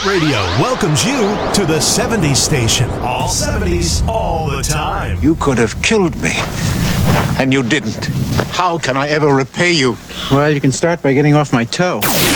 Hit Radio welcomes you to the 70s station. All 70s, all the time. You could have killed me, and you didn't. How can I ever repay you? Well, you can start by getting off my toe.